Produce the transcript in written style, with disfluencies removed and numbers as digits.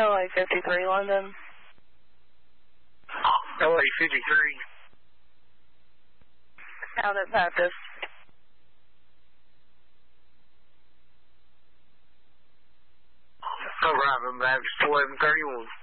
LA 53, London. LA 53. Out at Baptist. Arriving Baptist 1131.